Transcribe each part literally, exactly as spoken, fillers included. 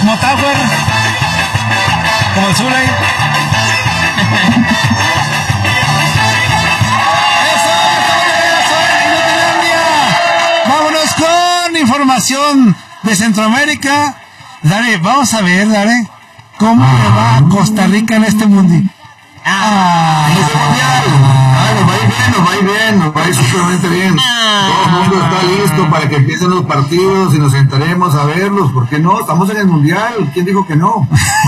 como Tower, como el Zuley. Vámonos con información de Centroamérica. Dale, vamos a ver, dale, cómo le va a Costa Rica en este mundial. Ah, en este mundial. Ah, nos va a ir bien, nos va a ir bien, nos va a ir supermente bien. Todo el mundo está listo para que empiecen los partidos y nos sentaremos a verlos. ¿Por qué no? Estamos en el mundial. ¿Quién dijo que no?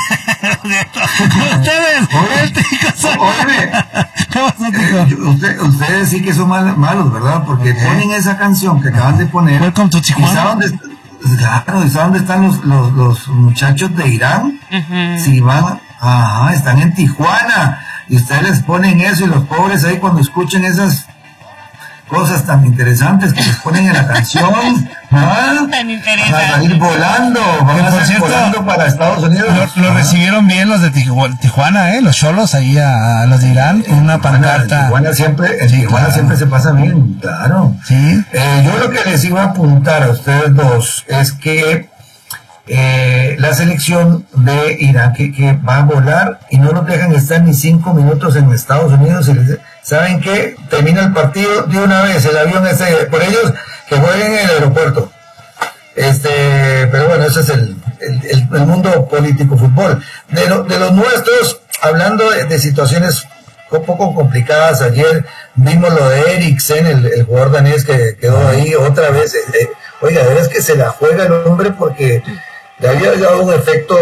Ustedes, el tico son... Oye, eh, usted, ustedes sí que son mal, malos, ¿verdad? Porque ponen esa canción que acaban de poner. Welcome to Tijuana. ¿Y saben dónde, claro, ¿y saben dónde están los, los, los muchachos de Irán? Uh-huh. Si van, ajá, están en Tijuana. Y ustedes les ponen eso y los pobres ahí cuando escuchen esas cosas tan interesantes que les ponen en la canción, ¿ah? Van a salir volando, van a salir volando para Estados Unidos. Lo, lo recibieron bien los de Tijuana, ¿eh? Los cholos ahí a, a los de Irán con una pancarta. En Tijuana siempre, en Tijuana claro. siempre se pasa bien, claro. Sí. Eh, yo lo que les iba a apuntar a ustedes dos es que Eh, la selección de Irán que, que va a volar y no los dejan estar ni cinco minutos en Estados Unidos y les, ¿saben qué? Termina el partido de una vez, el avión ese, por ellos que jueguen en el aeropuerto. Este, pero bueno, ese es el, el, el, el mundo político fútbol. De, lo, de los nuestros, hablando de, de situaciones un poco complicadas, ayer vimos lo de Eriksen, el, el jugador danés que quedó ahí otra vez. Eh, oiga, es que se la juega el hombre porque le había dado un efecto,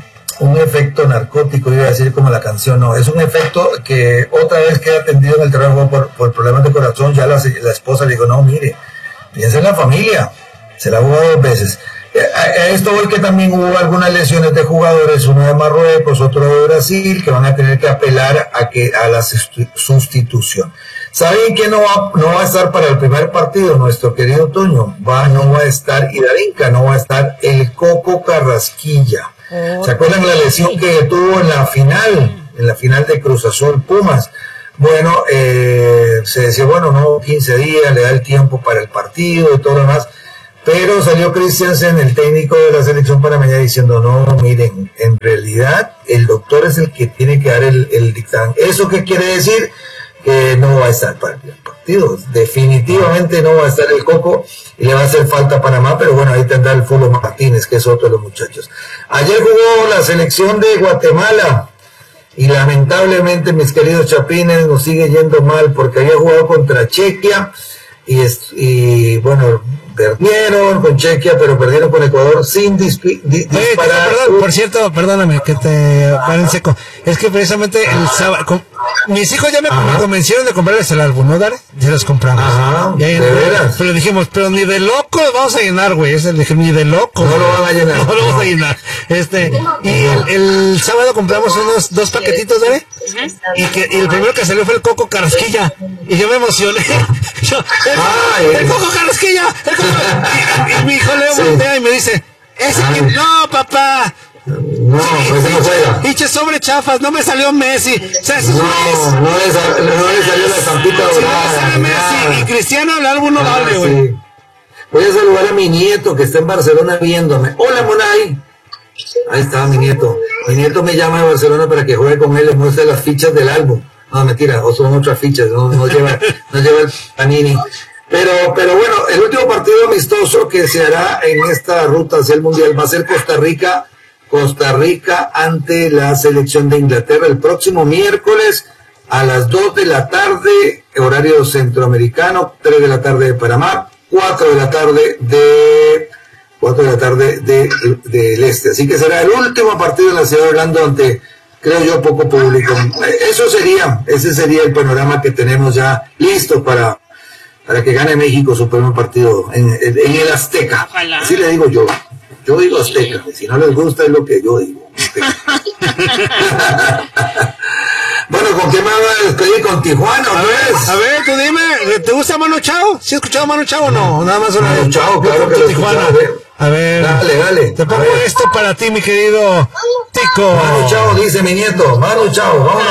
un efecto narcótico, iba a decir como la canción, no, es un efecto que otra vez queda atendido en el terreno por, por problemas de corazón. Ya la, la esposa le dijo, no, mire, piensa en la familia, se la ha jugado dos veces. A esto hoy que también hubo algunas lesiones de jugadores, uno de Marruecos, otro de Brasil, que van a tener que apelar a que a la sustitución. ¿Saben que no va, no va a estar para el primer partido nuestro querido Toño? Va, no va a estar Idarinka, no va a estar el Coco Carrasquilla. Oh, ¿se acuerdan la lesión que tuvo en la final, en la final de Cruz Azul Pumas? Bueno, eh, se decía, bueno, no, quince días, le da el tiempo para el partido y todo lo demás. Pero salió Christiansen, el técnico de la selección panameña, diciendo, no, miren, en realidad el doctor es el que tiene que dar el, el dictamen. ¿Eso qué quiere decir? Que no va a estar para el partido. Definitivamente no va a estar el Coco y le va a hacer falta a Panamá, pero bueno, ahí tendrá el Fulo Martínez, que es otro de los muchachos. Ayer jugó la selección de Guatemala y lamentablemente, mis queridos chapines, nos sigue yendo mal porque había jugado contra Chequia y, es, y bueno... perdieron con Chequia, pero perdieron con Ecuador sin dispi- di- Oye, disparar. Perdón, por cierto, perdóname que te paren seco. Es que precisamente el sábado, con, mis hijos ya me Ajá. convencieron de comprarles el álbum, ¿no, Dare? Ya los compramos. Ajá, y ahí, de veras. Pero dijimos, pero ni de locos vamos a llenar, güey. Es el dije, ni de locos. No lo van a llenar. No lo vamos a llenar. Este, y el, el sábado compramos unos dos paquetitos, Dare. Y que y el primero que salió fue el Coco Carrasquilla. Y yo me emocioné. Yo, el, Ay, el Coco Carrasquilla, el Coco. Y, y mi hijo Leo sí. voltea y me dice, ese que no, papá. No, pues no juega. Pinche sobre chafas, no me salió Messi. O sea, no, no, no, le sal, no le salió la estampita dorada. Si no sale Messi y Cristiano, el álbum no ah, vale, güey. Sí. Voy a saludar a mi nieto que está en Barcelona viéndome. Hola, Monay. Ahí está mi nieto. Mi nieto me llama de Barcelona para que juegue con él, le muestre las fichas del álbum. No, mentira, o son otras fichas, no, no lleva, no lleva el Panini. Pero, pero bueno, el último partido amistoso que se hará en esta ruta hacia el Mundial va a ser Costa Rica, Costa Rica ante la selección de Inglaterra el próximo miércoles a las dos de la tarde, horario centroamericano, tres de la tarde de Panamá, cuatro de la tarde de cuatro de la tarde de, de, del este. Así que será el último partido en la ciudad de Orlando ante, creo yo, poco público. Eso sería, ese sería el panorama que tenemos ya listo para para que gane México su primer partido en, en, en el Azteca. Ojalá. Así le digo yo. Yo digo Azteca. Si no les gusta es lo que yo digo. Bueno, ¿con qué me van a despedir? ¿Con Tijuana? A ver, a ver, tú dime, ¿te gusta Manu Chao? ¿Sí has escuchado Manu Chao o no? Nada más una vez. Manu Chao, claro que lo he Tijuana. escuchado. A ver, dale, dale. Te pongo esto para ti, mi querido Tico. Manu Chao, dice mi nieto. Manu Chao, vamos.